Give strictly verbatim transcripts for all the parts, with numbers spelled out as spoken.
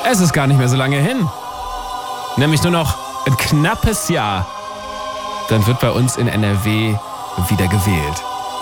Es ist gar nicht mehr so lange hin. Nämlich nur noch ein knappes Jahr. Dann wird bei uns in N R W wieder gewählt.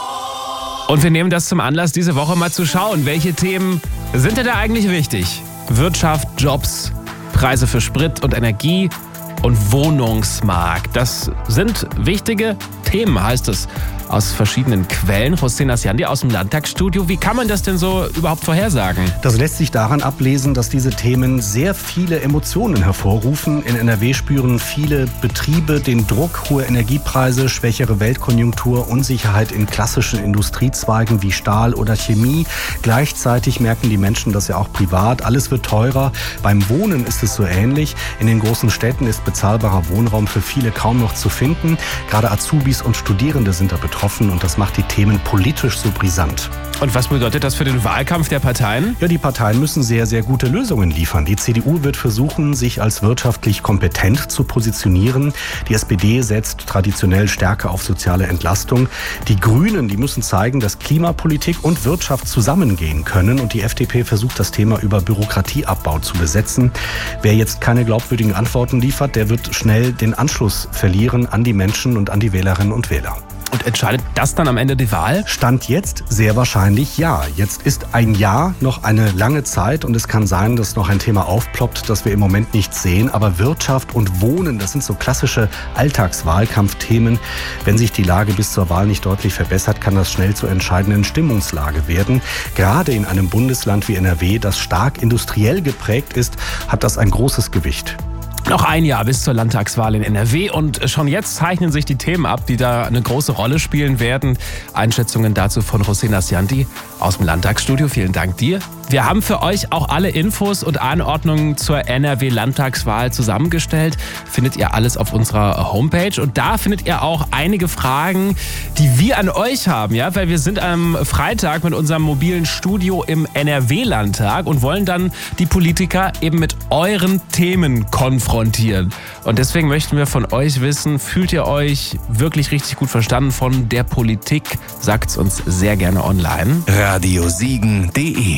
Und wir nehmen das zum Anlass, diese Woche mal zu schauen, welche Themen sind denn da eigentlich wichtig? Wirtschaft, Jobs, Preise für Sprit und Energie und Wohnungsmarkt. Das sind wichtige Themen, heißt es aus verschiedenen Quellen. Hossein Asyandi aus dem Landtagsstudio. Wie kann man das denn so überhaupt vorhersagen? Das lässt sich daran ablesen, dass diese Themen sehr viele Emotionen hervorrufen. In N R W spüren viele Betriebe den Druck, hohe Energiepreise, schwächere Weltkonjunktur, Unsicherheit in klassischen Industriezweigen wie Stahl oder Chemie. Gleichzeitig merken die Menschen das ja auch privat. Alles wird teurer. Beim Wohnen ist es so ähnlich. In den großen Städten ist bezahlbarer Wohnraum für viele kaum noch zu finden. Gerade Azubis und Studierende sind da betroffen und das macht die Themen politisch so brisant. Und was bedeutet das für den Wahlkampf der Parteien? Ja, die Parteien müssen sehr, sehr gute Lösungen liefern. Die C D U wird versuchen, sich als wirtschaftlich kompetent zu positionieren. Die S P D setzt traditionell stärker auf soziale Entlastung. Die Grünen, die müssen zeigen, dass Klimapolitik und Wirtschaft zusammengehen können. Und die F D P versucht, das Thema über Bürokratieabbau zu besetzen. Wer jetzt keine glaubwürdigen Antworten liefert, der wird schnell den Anschluss verlieren an die Menschen und an die Wählerinnen und Wähler. Und entscheidet das dann am Ende die Wahl? Stand jetzt sehr wahrscheinlich ja. Jetzt ist ein Jahr noch eine lange Zeit und es kann sein, dass noch ein Thema aufploppt, das wir im Moment nicht sehen. Aber Wirtschaft und Wohnen, das sind so klassische Alltagswahlkampfthemen. Wenn sich die Lage bis zur Wahl nicht deutlich verbessert, kann das schnell zur entscheidenden Stimmungslage werden. Gerade in einem Bundesland wie N R W, das stark industriell geprägt ist, hat das ein großes Gewicht. Noch ein Jahr bis zur Landtagswahl in N R W und schon jetzt zeichnen sich die Themen ab, die da eine große Rolle spielen werden. Einschätzungen dazu von Hossein Asyandi aus dem Landtagsstudio. Vielen Dank dir. Wir haben für euch auch alle Infos und Anordnungen zur N R W-Landtagswahl zusammengestellt. Findet ihr alles auf unserer Homepage. Und da findet ihr auch einige Fragen, die wir an euch haben. Ja? Weil wir sind am Freitag mit unserem mobilen Studio im N R W-Landtag und wollen dann die Politiker eben mit euren Themen konfrontieren. Und deswegen möchten wir von euch wissen, fühlt ihr euch wirklich richtig gut verstanden von der Politik? Sagt's uns sehr gerne online. radio siegen punkt de.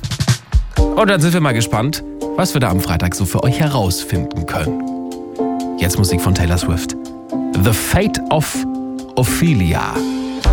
Und dann sind wir mal gespannt, was wir da am Freitag so für euch herausfinden können. Jetzt Musik von Taylor Swift. The Fate of Ophelia.